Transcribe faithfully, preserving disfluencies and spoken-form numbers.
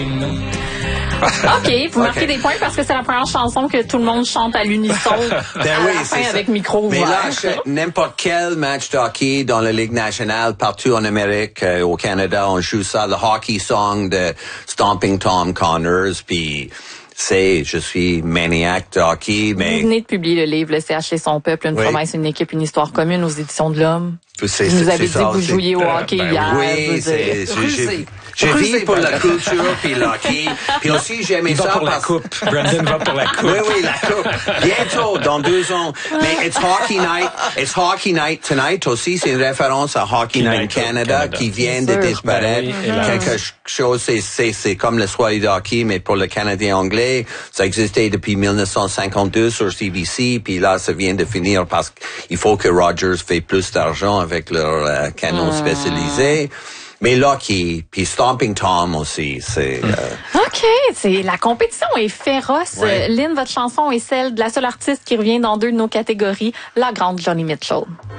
OK, vous marquez okay. des points parce que c'est la première chanson que tout le monde chante à l'unisson. Ben à oui, la fin c'est avec ça. micro Mais ouvert. là, n'importe quel match de hockey dans la Ligue nationale, partout en Amérique, euh, au Canada, on joue ça, le hockey song de Stomping Tom Connors, puis c'est, je suis maniaque de hockey, mais... Vous venez de publier le livre, Le C H et son peuple, une oui. promesse, une équipe, une histoire commune aux éditions de l'Homme. C'est, vous nous c'est, avez c'est dit ça, que vous c'est, jouiez au hockey ben, hier. Oui, c'est... Je vis pour la culture puis le hockey. Puis aussi, j'aimais ça. Il va pour parce... la coupe. Brandon va pour la coupe. Oui, oui, la coupe. Bientôt, dans deux ans. Mais it's hockey night. It's hockey night tonight aussi. C'est une référence à Hockey Night Canada, Canada qui vient de disparaître. Ben oui, quelque chose, c'est, c'est, c'est comme le soirée de hockey, mais pour le Canadien anglais. Ça existait depuis dix-neuf cent cinquante-deux sur C B C. Puis là, ça vient de finir parce qu'il faut que Rogers fait plus d'argent avec leur euh, canon mmh. spécialisé. Mais là, qui, puis Stomping Tom aussi, c'est... Euh... OK, c'est la compétition est féroce. Ouais. Lynn, votre chanson est celle de la seule artiste qui revient dans deux de nos catégories, la grande Joni Mitchell.